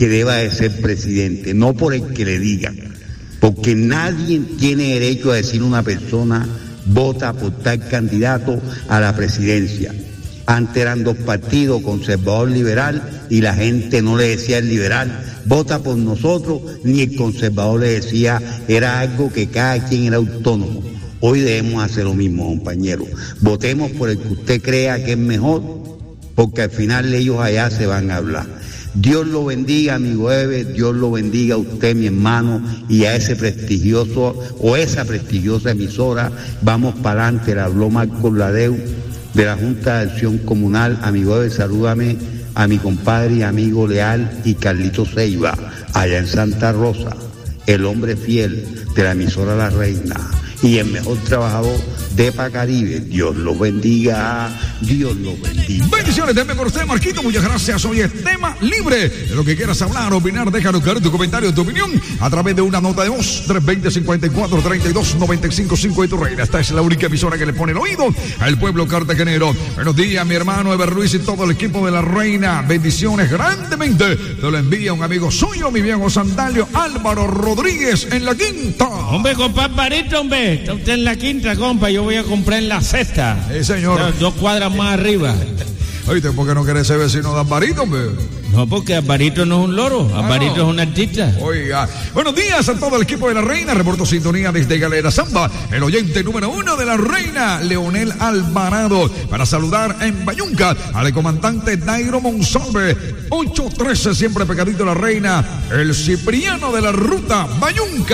que deba de ser presidente, no por el que le digan, porque nadie tiene derecho a decir a una persona vota por tal candidato a la presidencia. Antes eran dos partidos, conservador liberal, y la gente no le decía al liberal vota por nosotros, ni el conservador le decía, era algo que cada quien era autónomo. Hoy debemos hacer lo mismo, compañeros. Votemos por el que usted crea que es mejor, porque al final ellos allá se van a hablar. Dios lo bendiga, amigo Eber, Dios lo bendiga a usted, mi hermano, y a ese prestigioso, o esa prestigiosa emisora. Vamos para adelante, le habló Marcos Ladeu, de la Junta de Acción Comunal. Amigo Eber, salúdame a mi compadre y amigo Leal y Carlito Ceiba, allá en Santa Rosa, el hombre fiel de la emisora La Reina y el mejor trabajador de Pacaribe. Dios los bendiga, Dios los bendiga. Bendiciones, denme por usted, Marquito, muchas gracias. Hoy es tema libre, de lo que quieras hablar, opinar, déjanos caer tu comentario, tu opinión, a través de una nota de voz, 320-54-32-95-5 de tu reina. Esta es la única emisora que le pone el oído al pueblo cartagenero. Buenos días, mi hermano Eber Ruiz y todo el equipo de La Reina. Bendiciones grandemente, te lo envía un amigo suyo, mi viejo sandalio, Álvaro Rodríguez, en La Quinta. Hombre, compadre Barito, hombre, está usted en La Quinta, compa, yo voy a comprar en La Sexta. Señor. 2 cuadras más arriba. Oíste, ¿por qué no querés ser vecino de Alvarito, hombre? No, porque Alvarito no es un loro, Alvarito no. es un artista. Oiga, buenos días a todo el equipo de La Reina. Reporto sintonía desde Galera Zamba, el oyente número 1 de La Reina, Leonel Alvarado, para saludar en Bayunca al comandante Dairo Monsalve, 813, siempre pegadito La Reina, el Cipriano de la ruta Bayunca.